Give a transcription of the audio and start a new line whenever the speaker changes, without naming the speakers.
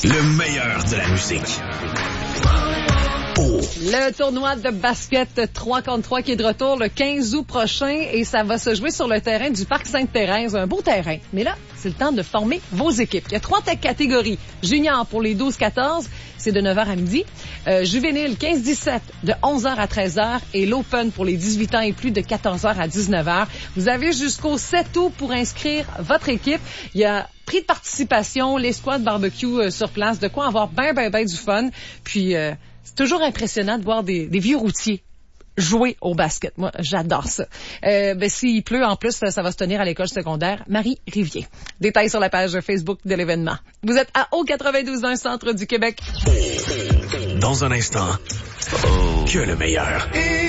Le meilleur de la musique.
Le tournoi de basket 3 contre 3 qui est de retour le 15 août prochain et ça va se jouer sur le terrain du Parc Sainte-Thérèse, un beau terrain. Mais là, c'est le temps de former vos équipes. Il y a 3 catégories. Junior pour les 12-14, c'est de 9h à midi. Juvénile 15-17 de 11h à 13h et l'Open pour les 18 ans et plus de 14h à 19h. Vous avez jusqu'au 7 août pour inscrire votre équipe. Il y a prix de participation, les squads barbecue sur place, de quoi avoir ben du fun. Puis c'est toujours impressionnant de voir des vieux routiers jouer au basket. Moi, j'adore ça. S'il pleut, en plus, ça va se tenir à l'école secondaire Marie-Rivier. Détails sur la page Facebook de l'événement. Vous êtes à O92.1, centre du Québec.
Dans un instant, que le meilleur.